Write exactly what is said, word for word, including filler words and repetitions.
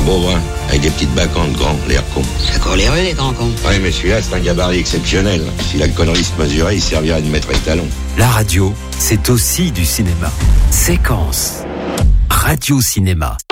beau brun, avec des petites bacantes grands, l'air con. C'est encore les rues, les grands cons. Oui, mais celui-là, c'est un gabarit exceptionnel. Si la connerie se mesurait, il servirait de maître étalon. La radio, c'est aussi du cinéma. Séquence. Radio Cinéma.